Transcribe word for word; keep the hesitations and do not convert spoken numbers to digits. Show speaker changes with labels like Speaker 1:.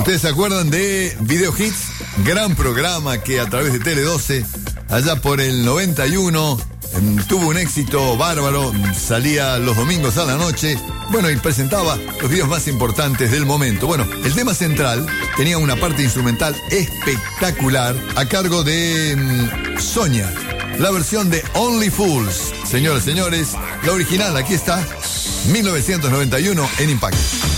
Speaker 1: ¿Ustedes se acuerdan de Video Hits? Gran programa que a través de Tele doce, allá por el noventa y uno, eh, tuvo un éxito bárbaro. Salía los domingos a la noche. Bueno, y presentaba los videos más importantes del momento. Bueno, el tema central tenía una parte instrumental espectacular a cargo de um, Sonia. La versión de Only Fools. Señoras y señores, la original, aquí está, mil novecientos noventa y uno en Impacto.